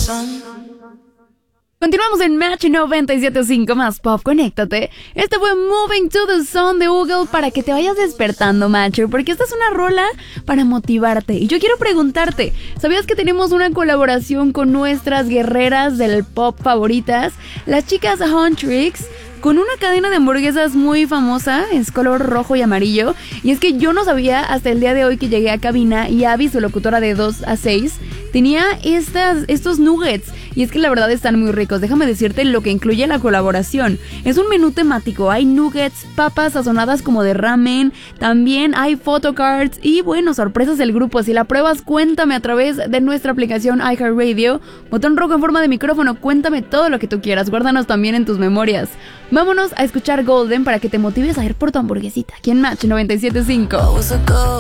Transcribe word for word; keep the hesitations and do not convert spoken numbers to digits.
Continuamos en Match noventa y siete punto cinco más pop, conéctate. Este fue Moving to the Sun de Google para que te vayas despertando, Matcher, porque esta es una rola para motivarte. Y yo quiero preguntarte, ¿sabías que tenemos una colaboración con nuestras guerreras del pop favoritas? Las chicas Huntrix, con una cadena de hamburguesas muy famosa, es color rojo y amarillo. Y es que yo no sabía hasta el día de hoy que llegué a cabina y Abby, su locutora de dos a seis, tenía estas, estos nuggets. Y es que la verdad están muy ricos. Déjame decirte lo que incluye la colaboración. Es un menú temático. Hay nuggets, papas sazonadas como de ramen. También hay photocards y, bueno, sorpresas del grupo. Si la pruebas, cuéntame a través de nuestra aplicación iHeartRadio. Botón rojo en forma de micrófono. Cuéntame todo lo que tú quieras. Guárdanos también en tus memorias. Vámonos a escuchar Golden para que te motives a ir por tu hamburguesita. Aquí en Match noventa y siete punto cinco.